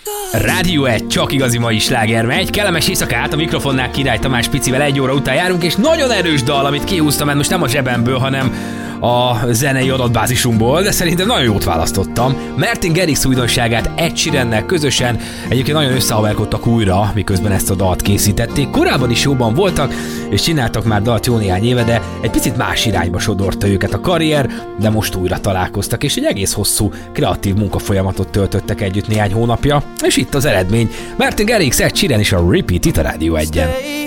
Rádió 1, csak igazi mai sláger megy. Kellemes éjszakát, a mikrofonnál Király Tamás Picivel 1 óra után járunk, és nagyon erős dal, amit kihúztam, mert most nem a zsebemből, hanem a zenei adatbázisunkból, de szerintem nagyon jót választottam. Martin Garrix újdonságát Ed Sheerannel közösen egyébként nagyon összehaverkodtak újra, miközben ezt a dalt készítették. Korábban is jóban voltak, és csináltak már dalt jó néhány éve, de egy picit más irányba sodorta őket a karrier, de most újra találkoztak, és egy egész hosszú kreatív munkafolyamatot töltöttek együtt néhány hónapja, és itt az eredmény. Martin Garrix, Ed Sheeran és a Repeat itt a Rádió 1-en.